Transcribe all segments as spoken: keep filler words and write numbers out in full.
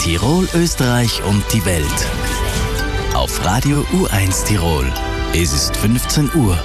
Tirol, Österreich und die Welt. Auf Radio U eins Tirol. Es ist fünfzehn Uhr.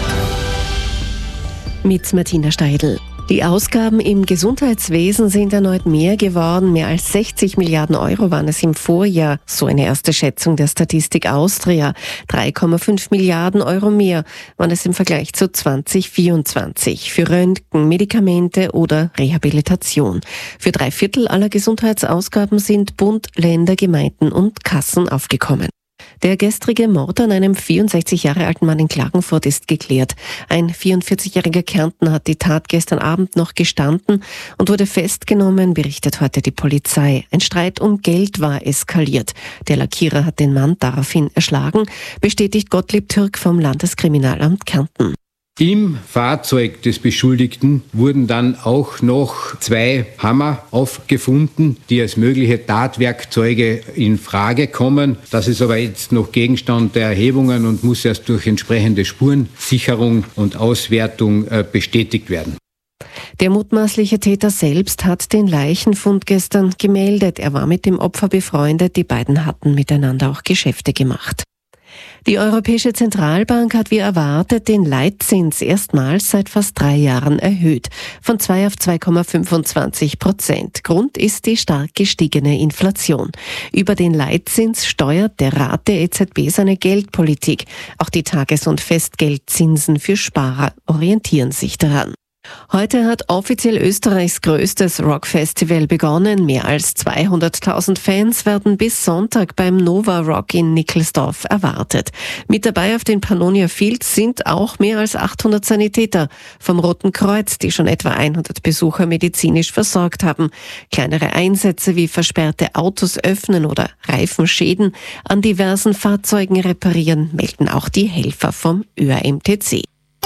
Mit Martina Steidl. Die Ausgaben im Gesundheitswesen sind erneut mehr geworden. Mehr als sechzig Milliarden Euro waren es im Vorjahr, so eine erste Schätzung der Statistik Austria. drei Komma fünf Milliarden Euro mehr waren es im Vergleich zu zwanzig vierundzwanzig für Röntgen, Medikamente oder Rehabilitation. Für drei Viertel aller Gesundheitsausgaben sind Bund, Länder, Gemeinden und Kassen aufgekommen. Der gestrige Mord an einem vierundsechzig Jahre alten Mann in Klagenfurt ist geklärt. Ein vierundvierzigjähriger Kärntner hat die Tat gestern Abend noch gestanden und wurde festgenommen, berichtet heute die Polizei. Ein Streit um Geld war eskaliert. Der Lackierer hat den Mann daraufhin erschlagen, bestätigt Gottlieb Türk vom Landeskriminalamt Kärnten. Im Fahrzeug des Beschuldigten wurden dann auch noch zwei Hammer aufgefunden, die als mögliche Tatwerkzeuge in Frage kommen. Das ist aber jetzt noch Gegenstand der Erhebungen und muss erst durch entsprechende Spurensicherung und Auswertung äh, bestätigt werden. Der mutmaßliche Täter selbst hat den Leichenfund gestern gemeldet. Er war mit dem Opfer befreundet. Die beiden hatten miteinander auch Geschäfte gemacht. Die Europäische Zentralbank hat wie erwartet den Leitzins erstmals seit fast drei Jahren erhöht, von zwei auf zwei Komma fünfundzwanzig Prozent. Grund ist die stark gestiegene Inflation. Über den Leitzins steuert der Rat der E Z B seine Geldpolitik. Auch die Tages- und Festgeldzinsen für Sparer orientieren sich daran. Heute hat offiziell Österreichs größtes Rockfestival begonnen. Mehr als zweihunderttausend Fans werden bis Sonntag beim Nova Rock in Nickelsdorf erwartet. Mit dabei auf den Pannonia Fields sind auch mehr als achthundert Sanitäter vom Roten Kreuz, die schon etwa hundert Besucher medizinisch versorgt haben. Kleinere Einsätze wie versperrte Autos öffnen oder Reifenschäden an diversen Fahrzeugen reparieren, melden auch die Helfer vom Ö A M T C.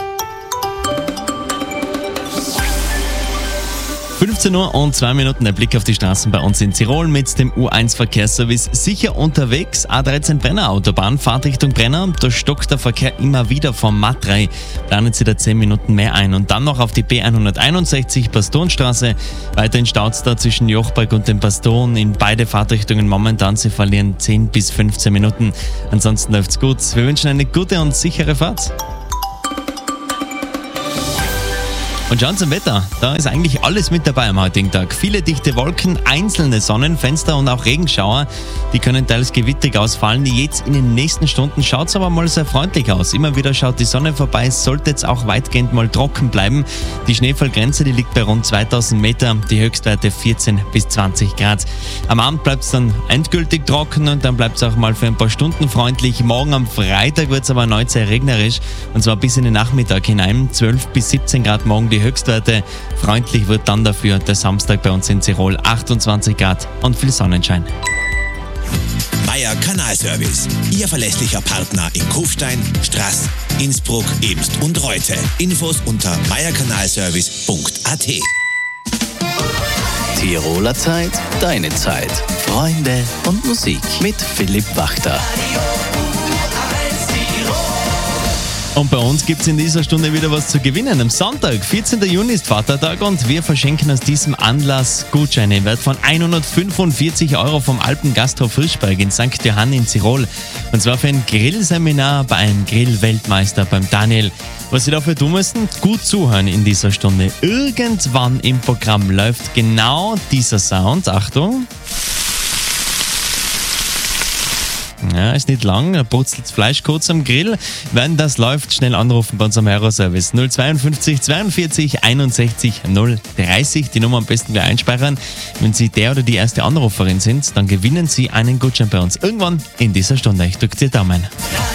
fünfzehn Uhr und zwei Minuten, der Blick auf die Straßen bei uns in Tirol mit dem U eins Verkehrsservice sicher unterwegs. A dreizehn Brenner Autobahn, Fahrtrichtung Brenner, da stockt der Verkehr immer wieder vom M A T drei. Planen Sie da zehn Minuten mehr ein. Und dann noch auf die B hunderteinundsechzig Pastonstraße, weiter in Stauz da zwischen Jochberg und dem Paston. In beide Fahrtrichtungen momentan, Sie verlieren zehn bis fünfzehn Minuten. Ansonsten läuft's gut. Wir wünschen eine gute und sichere Fahrt. Und schauen zum Wetter, da ist eigentlich alles mit dabei am heutigen Tag. Viele dichte Wolken, einzelne Sonnenfenster und auch Regenschauer, die können teils gewitterig ausfallen. Jetzt in den nächsten Stunden schaut es aber mal sehr freundlich aus. Immer wieder schaut die Sonne vorbei, sollte es auch weitgehend mal trocken bleiben. Die Schneefallgrenze, die liegt bei rund zweitausend Meter, die Höchstwerte vierzehn bis zwanzig Grad. Am Abend bleibt es dann endgültig trocken und dann bleibt es auch mal für ein paar Stunden freundlich. Morgen am Freitag wird es aber erneut sehr regnerisch und zwar bis in den Nachmittag hinein, zwölf bis siebzehn Grad morgen die Höchstwerte. Freundlich wird dann dafür der Samstag bei uns in Tirol, achtundzwanzig Grad und viel Sonnenschein. Meier Kanalservice, Ihr verlässlicher Partner in Kufstein, Straß, Innsbruck, Ebst und Reute. Infos unter meierkanalservice punkt a t. Tiroler Zeit, deine Zeit. Freunde und Musik mit Philipp Wachter. Und bei uns gibt es in dieser Stunde wieder was zu gewinnen. Am Sonntag, vierzehnten Juni ist Vatertag und wir verschenken aus diesem Anlass Gutscheine im Wert von hundertfünfundvierzig Euro vom Alpengasthof Frischberg in Sankt Johann in Tirol. Und zwar für ein Grillseminar bei einem Grillweltmeister beim Daniel. Was Sie dafür tun müssen, gut zuhören in dieser Stunde. Irgendwann im Programm läuft genau dieser Sound. Achtung. Ja, ist nicht lang, er brutzelt das Fleisch kurz am Grill. Wenn das läuft, schnell anrufen bei unserem Hörerservice null zweiundfünfzig zweiundvierzig einundsechzig null dreißig. Die Nummer am besten gleich einspeichern. Wenn Sie der oder die erste Anruferin sind, dann gewinnen Sie einen Gutschein bei uns. Irgendwann in dieser Stunde. Ich drücke die Daumen.